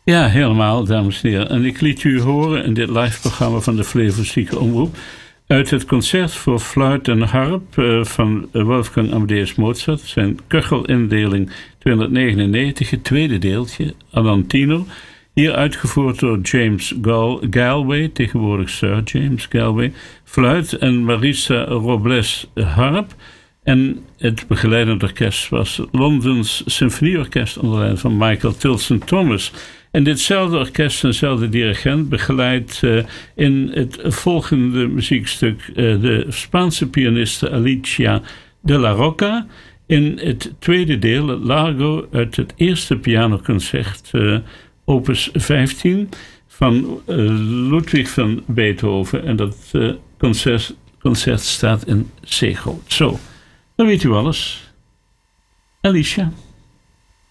Ja, helemaal, dames en heren. En ik liet u horen in dit live-programma van de Flevostieke Omroep uit het concert voor fluit en harp van Wolfgang Amadeus Mozart, zijn Köchel-indeling 299, het tweede deeltje, Alantino, hier uitgevoerd door James Galway, tegenwoordig Sir James Galway, fluit, en Marisa Robles harp. En het begeleidend orkest was Londens Symfonieorkest onder leiding van Michael Tilson Thomas. En ditzelfde orkest en dezelfde dirigent begeleidt in het volgende muziekstuk de Spaanse pianiste Alicia de la Roca in het tweede deel, het Largo, uit het eerste pianoconcert, opus 15 van Ludwig van Beethoven. En dat concert staat in C groot. Zo, dan weet u alles. Alicia.